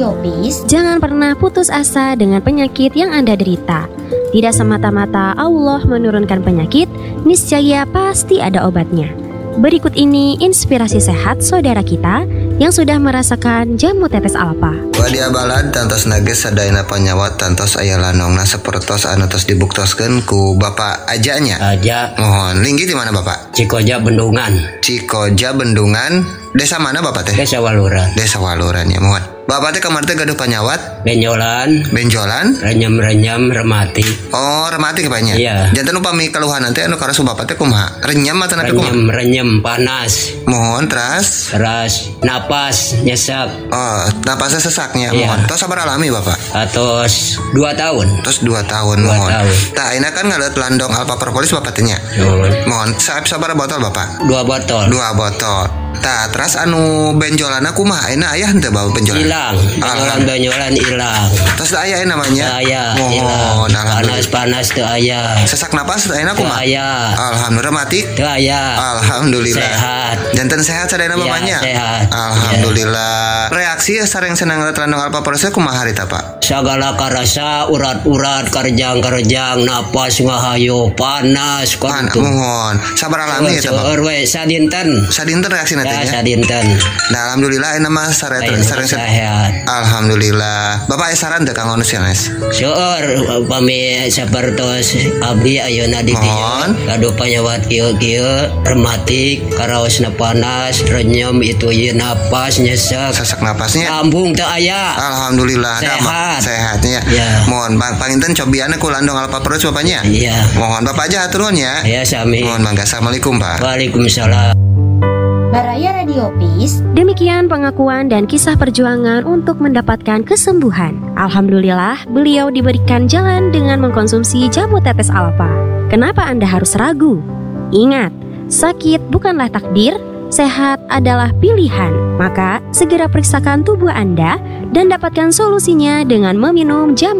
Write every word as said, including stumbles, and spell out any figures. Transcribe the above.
Radiopis, jangan pernah putus asa dengan penyakit yang Anda derita. Tidak semata-mata Allah menurunkan penyakit, niscaya pasti ada obatnya. Berikut ini inspirasi sehat saudara kita yang sudah merasakan jamu tetes alpa. Wadia balad tantos nages sadayana panyawat tantos aya lanongna sapertos anu tos dibuktoskeun ku Bapak ajanya. Aja. Mohon linggi di mana Bapak? Cikoja Bendungan. Cikoja Bendungan. Desa mana Bapak teh? Desa Waluran. Desa Waluran ya, mohon. Bapak teh kamar teh gaduh panyawat? Benjolan. Benjolan? Renyam-renyam rematik. Oh, rematik banyak. Iya. Jantan upami keluhan nanti anu karasu Bapak teh kumaha? Renyam atau napi kumaha? Renyam, renyam panas. Mohon teras. Teras napas nyesak. Oh, napasnya sesaknya. Iya. Mohon. Tos sabar alami Bapak. Atos dua tahun. Terus dua tahun Dua mohon. tahun. Tah ayeuna kan ngalet landong alpa propolis Bapak teh nya. Mohon. Mohon saeb sabar botol Bapak. Dua botol. Dua botol. Tah terus anu benjolana kumaha ayeuna aya henteu bawa benjolan? Hilang. Benjolan-benjolan hilang. Terus aya namanya? Aya. Mohon alhamdulillah. Panas-panas teu aya. Sesak napas ayeuna Teu kumaha? aya. Alhamdulillah rematik. Teu aya. Alhamdulillah. Sehat. Janten sehat sadayana Ya, bapaknya? sehat. Alhamdulillah. Reaksi sareng senang ngeliat landong alpa prosesnya kumaha harita Pak? Sagala karasa urat-urat karjang-karjang napas ngahayu panas Pan, kudu. mohon. Sabar alami ya Pak. Seueur we sadinten. Sadinten reaksi Ya nantinya? sadinten. Nah, alhamdulillah enak mas sare Ayeuna sare sehat. Alhamdulillah. Bapak aya saran teu Kang Onus ya, Mas? Seueur upami sapertos abdi ayeuna di dieu Mohon. gaduh panyawat kieu-kieu rematik karaosna panas renyem itu ieu napas nyesek Sesak napasnya. lambung teu aya. Alhamdulillah ada Sehat. sehatnya. Ya. Mohon bang panginten cobiannya ku landong alpa perut bapaknya. Iya. Mohon Bapak aja atur nuhun ya. Ya sami. Mohon mangga. Assalamualaikum Pak. Waalaikumsalam. Baraya Radiopis, Demikian pengakuan dan kisah perjuangan untuk mendapatkan kesembuhan. Alhamdulillah, beliau diberikan jalan dengan mengkonsumsi jamu tetes alpa. Kenapa Anda harus ragu? Ingat, sakit bukanlah takdir, sehat adalah pilihan. Maka, segera periksakan tubuh Anda dan dapatkan solusinya dengan meminum jamu